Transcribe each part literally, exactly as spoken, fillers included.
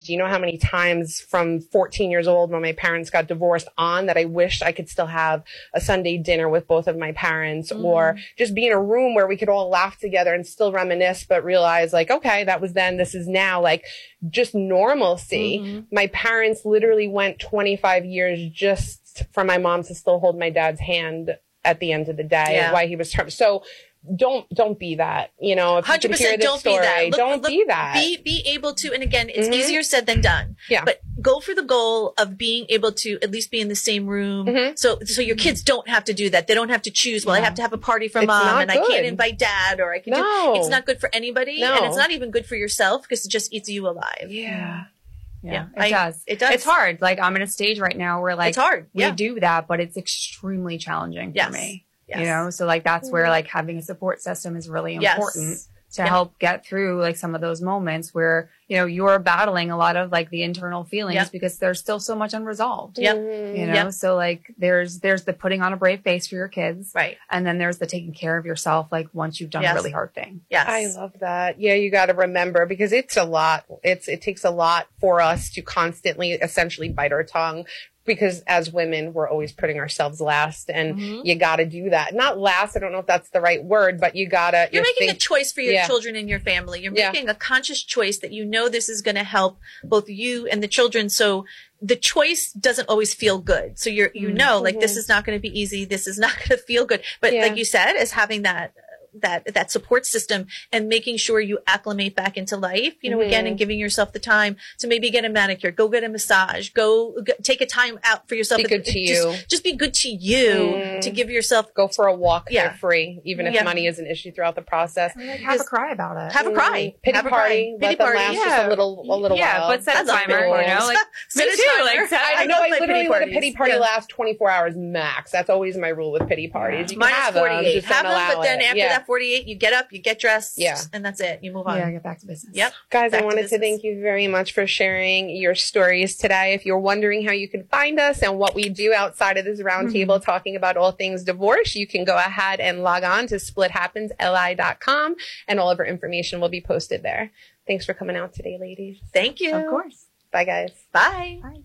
do you know how many times from fourteen years old when my parents got divorced on that I wished I could still have a Sunday dinner with both of my parents, mm-hmm. or just be in a room where we could all laugh together and still reminisce, but realize like, okay, that was then, this is now, like just normalcy. Mm-hmm. My parents literally went twenty-five years just for my mom to still hold my dad's hand at the end of the day, yeah. while he was term. So don't don't be that, you know. If one hundred percent you could hear this don't story, be that. Look, don't look, be that. Be be able to, and again, it's mm-hmm. easier said than done. Yeah. But go for the goal of being able to at least be in the same room, mm-hmm. so so your kids don't have to do that. They don't have to choose. Well, yeah. I have to have a party for it's mom, and good. I can't invite dad, or I can. No. Do, it's not good for anybody, no. and it's not even good for yourself because it just eats you alive. Yeah. Yeah, yeah, it I, does. It does. It's hard. Like I'm in a stage right now where like it's hard. Yeah. we do that, but it's extremely challenging yes. for me. Yes. You know, so like that's where like having a support system is really important yes. to yeah. help get through like some of those moments where, you know, you're battling a lot of like the internal feelings yep. because there's still so much unresolved. Yep. You know, yep. so like there's there's the putting on a brave face for your kids. Right. And then there's the taking care of yourself like once you've done yes. a really hard thing. Yes. I love that. Yeah, you got to remember because it's a lot. It's it takes a lot for us to constantly essentially bite our tongue. Because as women, we're always putting ourselves last, and mm-hmm. you got to do that. Not last, I don't know if that's the right word, but you got to. You're making think, a choice for your yeah. children and your family. You're yeah. making a conscious choice that you know this is going to help both you and the children. So the choice doesn't always feel good. So you're, you know, mm-hmm. like this is not going to be easy. This is not going to feel good. But yeah. like you said, is having that. that that support system and making sure you acclimate back into life, you know, mm-hmm. again, and giving yourself the time to maybe get a manicure, go get a massage, go g- take a time out for yourself. Be good to just, you. Just be good to you mm. to give yourself. Go for a walk. Yeah. They're free, even if yeah. money is an issue throughout the process. Like, have a cry about it. Have a cry. Pity have party. A cry. Let Pity them party. last yeah. just a little, a little yeah, while. but set a timer, you know, like set me a too. timer. Like, set, I I know. I love literally let a parties. pity party yeah. last twenty-four hours max. That's always my rule with pity parties. You Mine can is have them, forty-eight. just Have don't them, allow but then it. after yeah. that forty-eight, you get up, you get dressed, yeah. and that's it. You move on. Yeah, get back to business. Yep. Guys, Back I wanted to, to thank you very much for sharing your stories today. If you're wondering how you can find us and what we do outside of this roundtable mm-hmm. talking about all things divorce, you can go ahead and log on to split happens L I dot com, and all of our information will be posted there. Thanks for coming out today, ladies. Thank you. Of course. Bye, guys. Bye. Bye.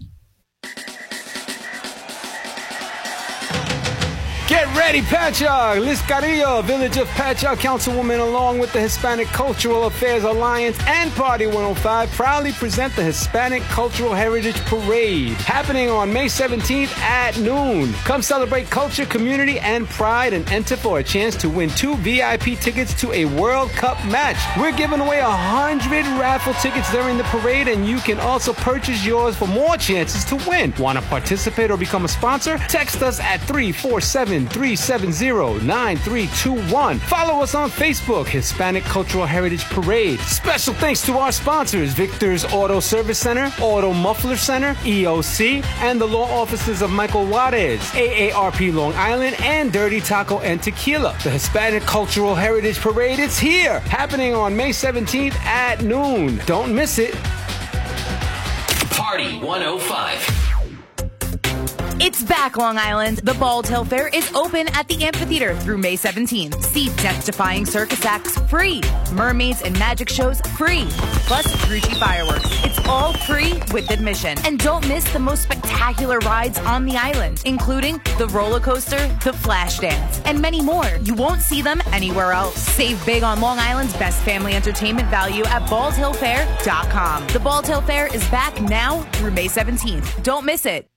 Get ready, Patchogue! Liz Carrillo, Village of Patchogue Councilwoman, along with the Hispanic Cultural Affairs Alliance and Party one oh five, proudly present the Hispanic Cultural Heritage Parade, happening on May seventeenth at noon. Come celebrate culture, community, and pride, and enter for a chance to win two V I P tickets to a World Cup match. We're giving away one hundred raffle tickets during the parade, and you can also purchase yours for more chances to win. Want to participate or become a sponsor? Text us at three four seven, three seven zero, nine three two one. Follow us on Facebook, Hispanic Cultural Heritage Parade. Special thanks to our sponsors, Victor's Auto Service Center, Auto Muffler Center, E O C, and the law offices of Michael Juarez, A A R P Long Island, and Dirty Taco and Tequila. The Hispanic Cultural Heritage Parade is here, happening on May seventeenth at noon. Don't miss it. Party one oh five. It's back, Long Island. The Bald Hill Fair is open at the amphitheater through May seventeenth. See death-defying circus acts free. Mermaids and magic shows free. Plus Grucci fireworks. It's all free with admission. And don't miss the most spectacular rides on the island, including the roller coaster, the flash dance, and many more. You won't see them anywhere else. Save big on Long Island's best family entertainment value at bald hill fair dot com. The Bald Hill Fair is back now through May seventeenth. Don't miss it.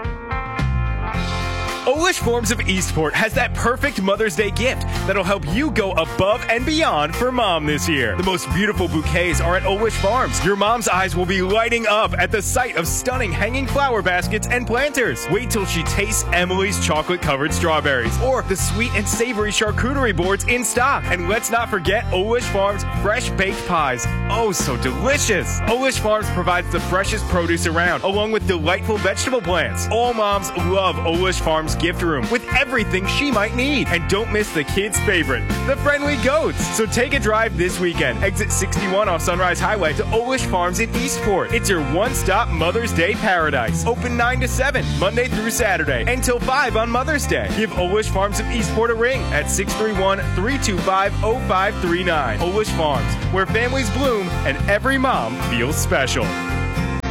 Olish Farms of Eastport has that perfect Mother's Day gift that'll help you go above and beyond for mom this year. The most beautiful bouquets are at Olish Farms. Your mom's eyes will be lighting up at the sight of stunning hanging flower baskets and planters. Wait till she tastes Emily's chocolate-covered strawberries or the sweet and savory charcuterie boards in stock. And let's not forget Olish Farms fresh baked pies. Oh, so delicious. Olish Farms provides the freshest produce around, along with delightful vegetable plants. All moms love Olish Farms gift room with everything she might need. And don't miss the kids' favorite, the friendly goats. So take a drive this weekend. Exit sixty-one off Sunrise Highway to Olish Farms in Eastport. It's your one-stop Mother's Day paradise. Open nine to seven, Monday through Saturday, until five on Mother's Day. Give Olish Farms of Eastport a ring at six three one, three two five, oh five three nine. Olish Farms, where families bloom and every mom feels special.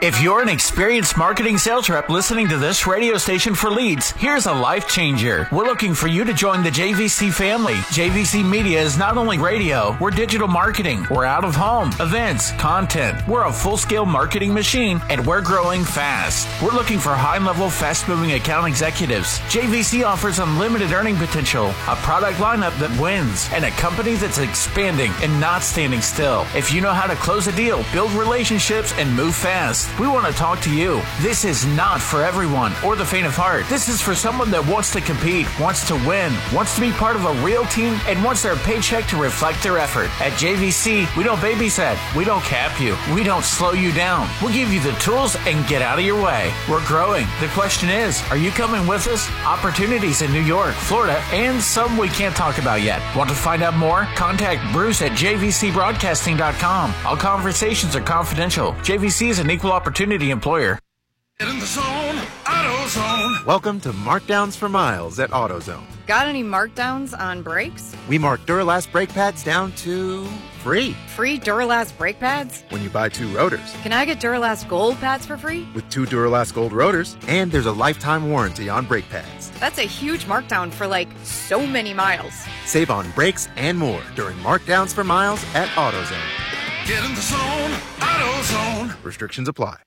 If you're an experienced marketing sales rep listening to this radio station for leads, here's a life changer. We're looking for you to join the J V C family. J V C Media is not only radio, we're digital marketing, we're out of home, events, content. We're a full-scale marketing machine, and we're growing fast. We're looking for high-level, fast-moving account executives. J V C offers unlimited earning potential, a product lineup that wins, and a company that's expanding and not standing still. If you know how to close a deal, build relationships, and move fast, we want to talk to you. This is not for everyone or the faint of heart. This is for someone that wants to compete, wants to win, wants to be part of a real team, and wants their paycheck to reflect their effort. At J V C, we don't babysit, we don't cap you, we don't slow you down. We'll give you the tools and get out of your way. We're growing. The question is, are you coming with us? Opportunities in New York, Florida, and some we can't talk about yet. Want to find out more? Contact Bruce at j v c broadcasting dot com. All conversations are confidential. J V C is an equal opportunity employer. Get in the zone, AutoZone. Welcome to Markdowns for Miles at AutoZone. Got any markdowns on brakes? We mark Duralast brake pads down to free. Free Duralast brake pads? When you buy two rotors. Can I get Duralast Gold pads for free? With two Duralast Gold rotors, and there's a lifetime warranty on brake pads. That's a huge markdown for like so many miles. Save on brakes and more during Markdowns for Miles at AutoZone. Get in the zone, AutoZone. Restrictions apply.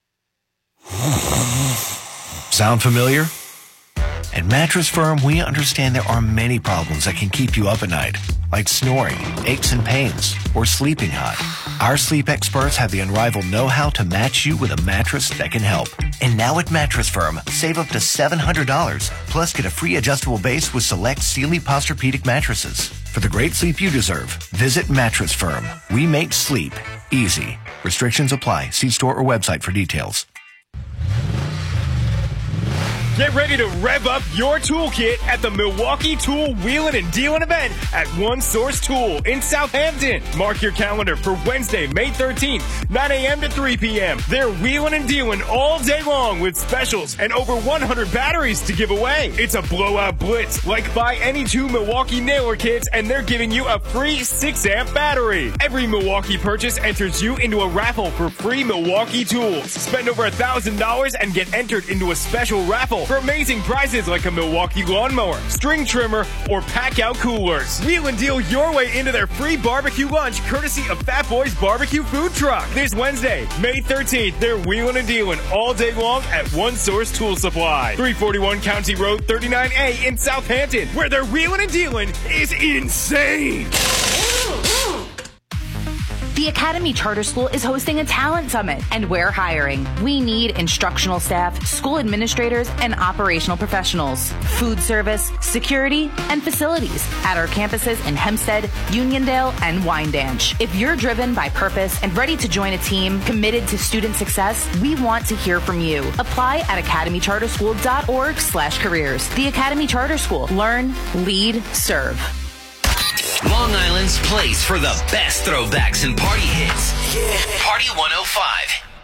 Sound familiar? At Mattress Firm, we understand there are many problems that can keep you up at night, like snoring, aches and pains, or sleeping hot. Our sleep experts have the unrivaled know-how to match you with a mattress that can help. And now at Mattress Firm, save up to seven hundred dollars, plus get a free adjustable base with select Sealy Posturepedic mattresses. For the great sleep you deserve, visit Mattress Firm. We make sleep easy. Restrictions apply. See store or website for details. Get ready to rev up your toolkit at the Milwaukee Tool Wheelin' and Dealin' event at One Source Tool in Southampton. Mark your calendar for Wednesday, May thirteenth, nine a.m. to three p.m. They're wheelin' and dealin' all day long with specials and over one hundred batteries to give away. It's a blowout blitz, like buy any two Milwaukee nailer kits and they're giving you a free six amp battery. Every Milwaukee purchase enters you into a raffle for free Milwaukee tools. Spend over one thousand dollars and get entered into a special raffle for amazing prizes like a Milwaukee lawnmower, string trimmer, or pack-out coolers. Wheel and deal your way into their free barbecue lunch courtesy of Fat Boys Barbecue Food Truck. This Wednesday, May thirteenth, they're wheeling and dealing all day long at One Source Tool Supply, three forty-one County Road thirty-nine A in Southampton, where their wheeling and dealing is insane. The Academy Charter School is hosting a talent summit, and we're hiring. We need instructional staff, school administrators, and operational professionals, food service, security, and facilities at our campuses in Hempstead, Uniondale, and Wyandanch. If you're driven by purpose and ready to join a team committed to student success, we want to hear from you. Apply at academy charter school dot org slash careers. The Academy Charter School. Learn, lead, serve. Long Island's place for the best throwbacks and party hits. Yeah. Party one oh five.